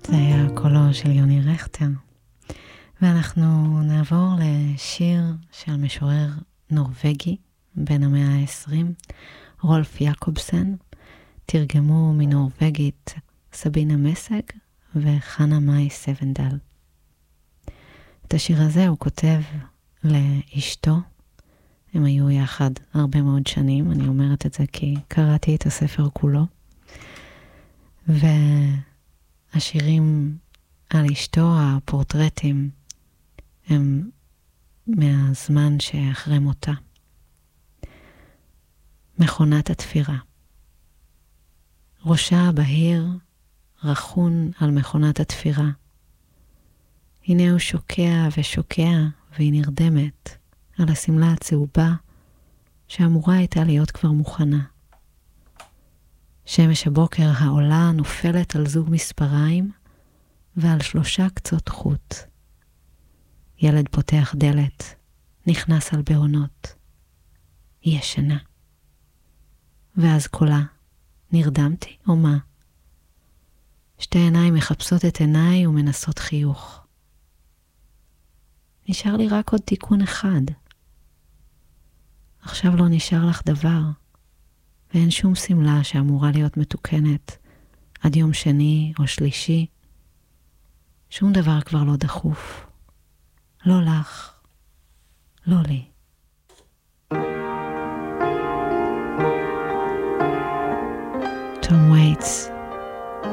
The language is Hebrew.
זה היה קולו של יוני רכטר. ואנחנו נעבור לשיר של משורר נורווגי בן המאה ה-20, רולף יעקובסן. תרגמו מנורווגית סבינה מסג וחנה מאי סבנדל. את השיר הזה הוא כותב לאשתו. הם היו יחד הרבה מאוד שנים, אני אומרת את זה כי קראתי את הספר כולו. והשירים על אשתו, הפורטרטים, הם מהזמן שאחרי מותה. מכונת התפירה. ראשה הבהיר רחון על מכונת התפירה. הנה הוא שוקע ושוקע והיא נרדמת על הסמלה הצהובה שאמורה הייתה להיות כבר מוכנה. שמש הבוקר העולה נופלת על זוג מספריים ועל 3 קצות חוט. ילד פותח דלת, נכנס על בעונות. היא ישנה. ואז קולה, נרדמתי או מה? שתי עיניים מחפשות את עיניי ומנסות חיוך. נשאר לי רק עוד תיקון אחד. עכשיו לא נשאר לך דבר, ואין שום סמלה שאמורה להיות מתוקנת עד יום שני או שלישי. שום דבר כבר לא דחוף. לא לך, לא לי. תום וייטס